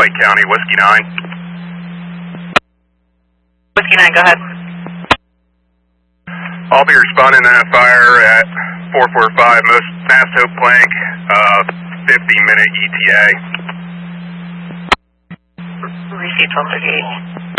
Lake County, Whiskey 9. Whiskey 9, go ahead. I'll be responding to that fire at 445 Mast Hope Plank, 50-minute ETA. Received 1238.